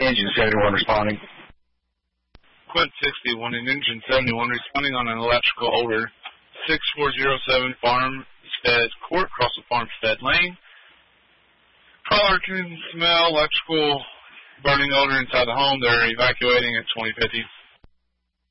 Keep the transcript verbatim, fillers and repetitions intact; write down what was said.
Engine seventy-one responding. Quint sixty, wanting engine seventy-one, responding on an electrical odor. six four zero seven Farmstead Court, across the Farmstead Lane. Caller can smell electrical burning odor inside the home. They're evacuating at twenty fifty.